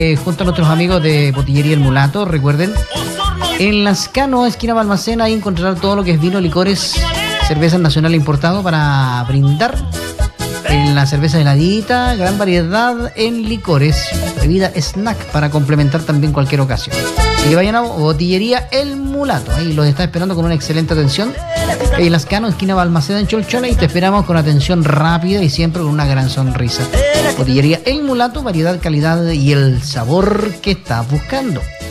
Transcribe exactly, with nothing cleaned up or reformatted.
eh, junto a nuestros amigos de Botillería El Mulato. Recuerden, en Las Cano, esquina Balmaceda, ahí encontrarán todo lo que es vino, licores, cerveza nacional importado para brindar. En la cerveza heladita, gran variedad en licores, bebida snack para complementar también cualquier ocasión. Así que vayan a Botillería El Mulato, ahí los está esperando con una excelente atención. En Las Cano, esquina Balmaceda en Cholchola, y te esperamos con atención rápida y siempre con una gran sonrisa. Botillería El Mulato, variedad, calidad y el sabor que estás buscando.